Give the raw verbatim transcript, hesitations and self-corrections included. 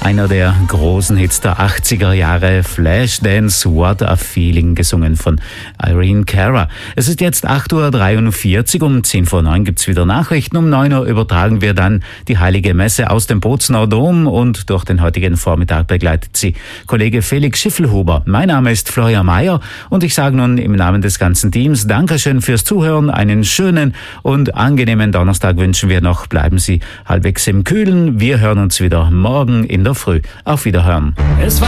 Einer der großen Hits der achtziger Jahre, Flashdance, What a Feeling, gesungen von Irene Cara. Es ist jetzt acht Uhr dreiundvierzig, um zehn vor neun gibt's wieder Nachrichten. Um neun Uhr übertragen wir dann die Heilige Messe aus dem Bozener Dom und durch den heutigen Vormittag begleitet sie Kollege Felix Schiffelhuber. Mein Name ist Florian Mayer und ich sage nun im Namen des ganzen Teams Dankeschön fürs Zuhören, einen schönen und angenehmen Donnerstag wünschen wir noch. Bleiben Sie halbwegs im Kühlen. Wir hören uns wieder morgen in der Früh. Auf Wiederhören. Es war